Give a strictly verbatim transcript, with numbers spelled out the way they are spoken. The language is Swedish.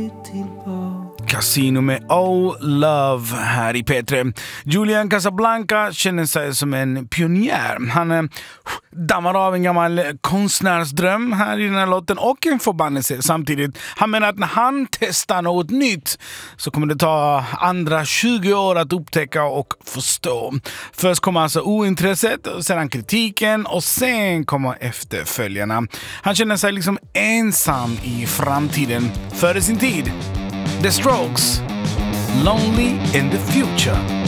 Casino med Oh Love här i P tre. Julian Casablanca känner sig som en pionjär. Han eh, dammar av en gammal konstnärsdröm här i den här låten och en förbannelse samtidigt. Han menar att när han testar något nytt så kommer det ta andra tjugo år att upptäcka och förstå. Först kommer alltså ointresset, sedan kritiken och sen kommer efterföljarna. Han känner sig liksom ensam i framtiden före sin tid. The Strokes, Lonely in the Future.